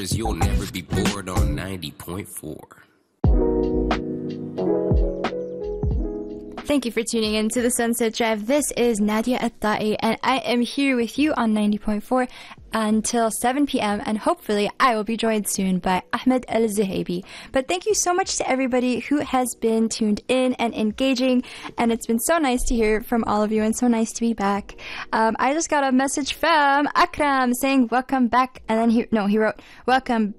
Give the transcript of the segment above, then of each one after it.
You'll never be bored on 90.4. Thank you for tuning in to the Sunset Drive. This is Nadia At-Ta'i, and I am here with you on 90.4 until 7 p.m. and hopefully I will be joined soon by Ahmed Al-Zahabi. But thank you so much to everybody who has been tuned in and engaging, and it's been so nice to hear from all of you and so nice to be back. I just got a message from Akram saying welcome back, and then he wrote welcome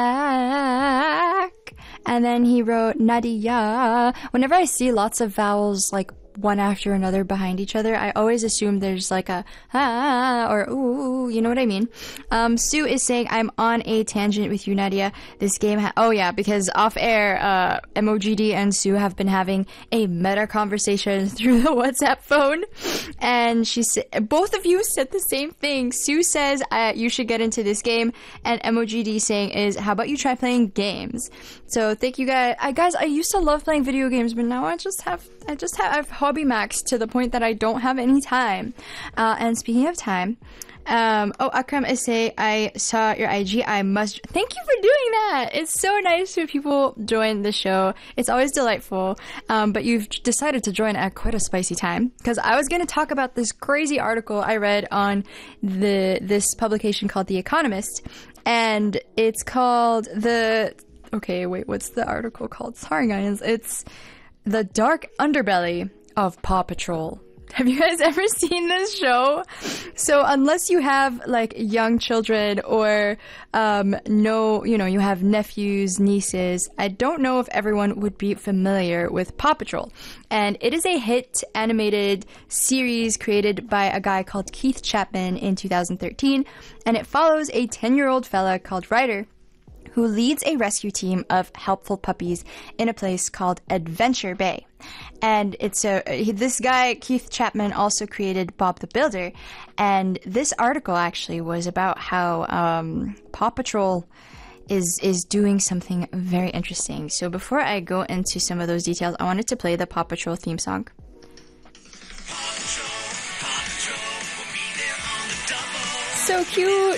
back, and then he wrote Nadia. Whenever I see lots of vowels like one after another behind each other, I always assume there's like a or ooh, you know what I mean. Sue is saying I'm on a tangent with you, Nadia. This game because off air MOGD and Sue have been having a meta conversation through the WhatsApp phone, and both of you said the same thing. Sue says you should get into this game, and MOGD saying is how about you try playing games. So thank you guys. I used to love playing video games, but now I just have hobby max to the point that I don't have any time. And speaking of time, Akram is saying, I saw your IG. Thank you for doing that. It's so nice when people join the show. It's always delightful. But you've decided to join at quite a spicy time, because I was going to talk about this crazy article I read on this publication called The Economist, and it's called what's the article called? Sorry guys, it's The Dark Underbelly of Paw Patrol. Have you guys ever seen this show? So unless you have like young children or you have nephews, nieces, I don't know if everyone would be familiar with Paw Patrol. And it is a hit animated series created by a guy called Keith Chapman in 2013, and it follows a 10-year-old fella called Ryder, who leads a rescue team of helpful puppies in a place called Adventure Bay. And this guy, Keith Chapman, also created Bob the Builder. And this article actually was about how Paw Patrol is doing something very interesting. So before I go into some of those details, I wanted to play the Paw Patrol theme song. So cute!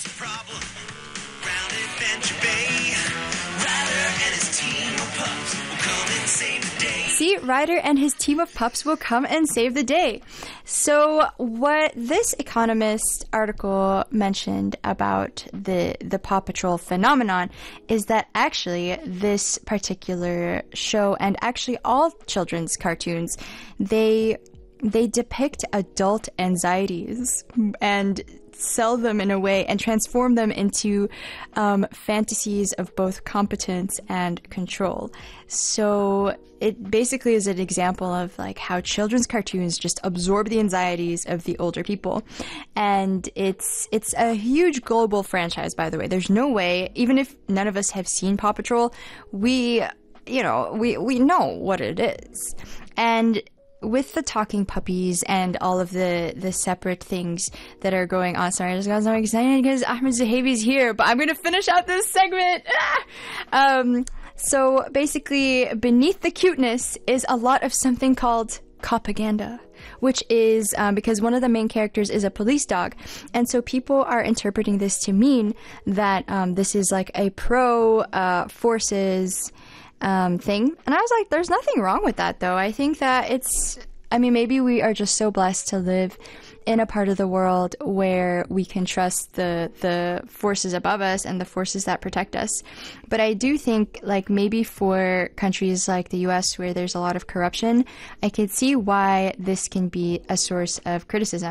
See, Ryder and his team of pups will come and save the day. So what this Economist article mentioned about the Paw Patrol phenomenon is that actually this particular show, and actually all children's cartoons, they depict adult anxieties and sell them in a way and transform them into fantasies of both competence and control. So it basically is an example of like how children's cartoons just absorb the anxieties of the older people. And it's a huge global franchise, by the way. There's no way, even if none of us have seen Paw Patrol, we know what it is. And with the talking puppies and all of the separate things that are going on. Sorry, I just got so excited because Ahmed Zahabi's here, but I'm going to finish out this segment. So basically, beneath the cuteness is a lot of something called propaganda, which is because one of the main characters is a police dog. And so people are interpreting this to mean that this is like a pro-forces thing. And I was like, there's nothing wrong with that, though. I think that maybe we are just so blessed to live in a part of the world where we can trust the forces above us and the forces that protect us. But I do think, like, maybe for countries like the US where there's a lot of corruption, I could see why this can be a source of criticism.